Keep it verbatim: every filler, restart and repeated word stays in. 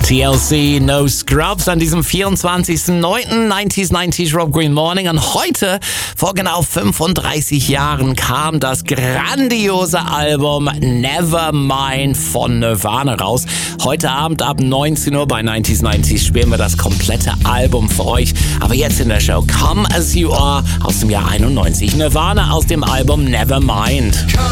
T L C No Scrubs an diesem vierundzwanzigsten neunten neunzig neunzig Rob Green Morning. Und heute, vor genau fünfunddreißig Jahren, kam das grandiose Album Nevermind von Nirvana raus. Heute Abend ab neunzehn Uhr bei neunzig neunzig spielen wir das komplette Album für euch. Aber jetzt in der Show Come As You Are aus dem Jahr einundneunzig. Nirvana aus dem Album Nevermind.